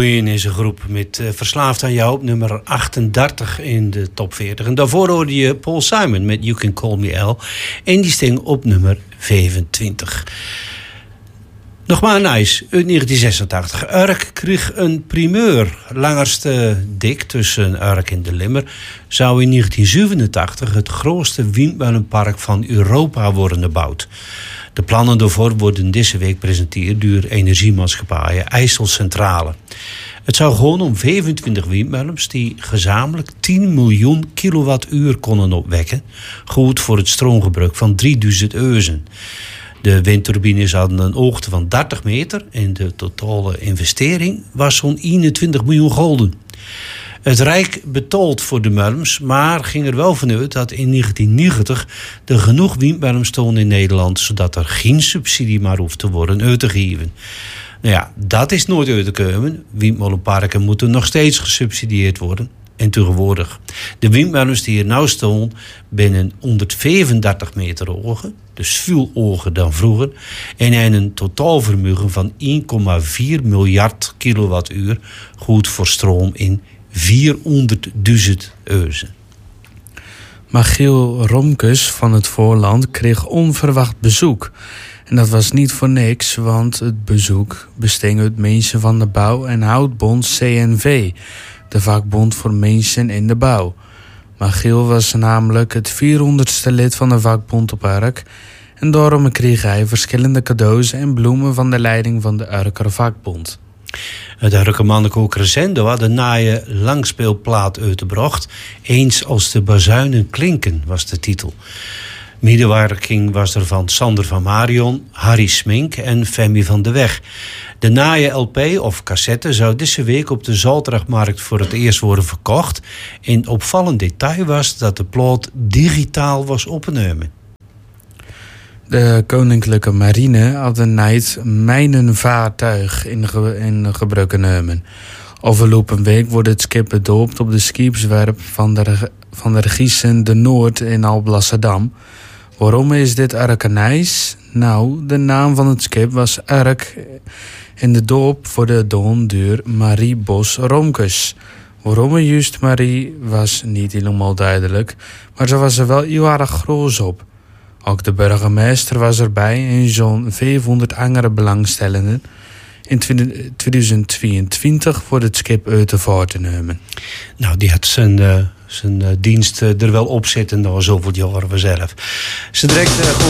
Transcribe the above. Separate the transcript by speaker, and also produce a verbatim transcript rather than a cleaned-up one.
Speaker 1: Queen is een groep met uh, Verslaafd aan jou op nummer achtendertig in de top veertig. En daarvoor hoorde je Paul Simon met You Can Call Me Al. En die sting op nummer vijfentwintig. Nog maar nice. Uit negentien zesentachtig. Urk kreeg een primeur. Langerste dik tussen Urk en de Limmer zou in negentien zevenentachtig het grootste windmolenpark van Europa worden gebouwd. De plannen daarvoor worden deze week gepresenteerd door energiemaatschappijen IJsselcentrale. Het zou gewoon om vijfentwintig windmolens die gezamenlijk tien miljoen kilowattuur konden opwekken. Goed voor het stroomgebruik van drieduizend huizen. De windturbines hadden een hoogte van dertig meter en de totale investering was zo'n eenentwintig miljoen gulden. Het Rijk betaalt voor de molens, maar ging er wel vanuit dat in negentien negentig er genoeg windmolens stonden in Nederland, zodat er geen subsidie maar hoeft te worden uitgegeven. Nou ja, dat is nooit uitgekomen. Windmolenparken moeten nog steeds gesubsidieerd worden. En tegenwoordig, de windmolens die hier nou staan, binnen honderdvijfendertig meter hoog, dus veel hoger dan vroeger, en hebben een totaalvermogen van één komma vier miljard kilowattuur, goed voor stroom in vierhonderdduizend huizen.
Speaker 2: Michiel Romkes van het Voorland kreeg onverwacht bezoek. En dat was niet voor niks, want het bezoek besting uit mensen van de Bouw- en Houtbond C N V, de vakbond voor mensen in de bouw. Michiel was namelijk het vierhonderdste lid van de vakbond op Urk en daarom kreeg hij verschillende cadeaus en bloemen van de leiding van de Urker vakbond.
Speaker 1: Het Urker manneke crescendo had een naaie langspeelplaat uitgebracht. Eens als de bazuinen klinken was de titel. Medewerking was er van Sander van Marion, Harry Smink en Femi van de Weg. De naaie L P of cassette zou deze week op de Zaltdagmarkt voor het eerst worden verkocht. En opvallend detail was dat de plaat digitaal was opgenomen.
Speaker 2: De Koninklijke Marine had een nijd mijnenvaartuig in, ge- in gebruik genomen. Afgelopen week wordt het schip bedoopt op de scheepswerf van de, reg- van de Regisen de Noord in Alblasserdam. Waarom is dit Urkenijs? Nou, de naam van het schip was Urk en de doop voor de doon duur Marie Bos Romkes. Waarom er juist Marie was niet helemaal duidelijk, maar ze was er wel heel erg groot op. Ook de burgemeester was erbij en zo'n vijfhonderd andere belangstellenden. In tweeduizend tweeëntwintig wordt het schip uit de vaart te nemen.
Speaker 1: Nou, die had zijn, uh, zijn uh, dienst uh, er wel op zitten, dat was zoveel jaren zelf. Ze direct uh,